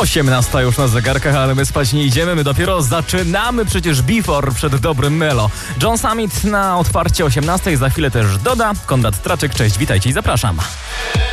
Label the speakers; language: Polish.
Speaker 1: 18 już na zegarkach, ale my spać nie idziemy, my dopiero zaczynamy przecież Before przed dobrym Melo. John Summit na otwarcie 18, za chwilę też Doda. Konrad Traczyk, cześć, witajcie i zapraszam.